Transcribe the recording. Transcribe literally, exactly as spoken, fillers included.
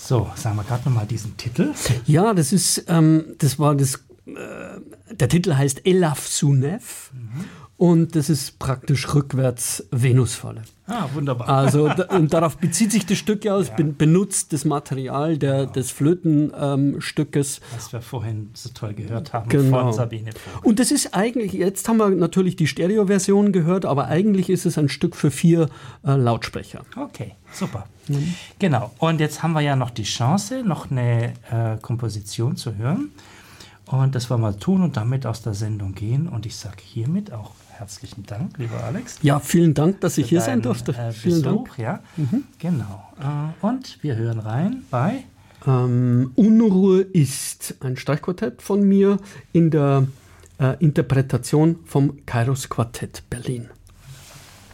So, sagen wir gerade nochmal diesen Titel. Ja, das ist, ähm, das war das, äh, der Titel heißt Elaf Sunef mhm. und das ist praktisch rückwärts Venusfalle. Ah, wunderbar. Also da, und darauf bezieht sich das Stück ja aus, Ja. ben, benutzt das Material der, Genau. des Flötenstückes. Ähm, Was wir vorhin so toll gehört haben genau. von Sabine Vogel. Und das ist eigentlich, jetzt haben wir natürlich die Stereo-Version gehört, aber eigentlich ist es ein Stück für vier äh, Lautsprecher. Okay, super. Mhm. Genau, und jetzt haben wir ja noch die Chance, noch eine äh, Komposition zu hören. Und das wollen wir tun und damit aus der Sendung gehen. Und ich sage hiermit auch herzlichen Dank, lieber Alex. Ja, vielen Dank, dass ich hier sein deinen, durfte. Äh, vielen Besuch, Dank. Ja, mhm. Genau. Äh, und wir hören rein bei ähm, Unruhe ist ein Streichquartett von mir in der äh, Interpretation vom Kairos Quartett Berlin.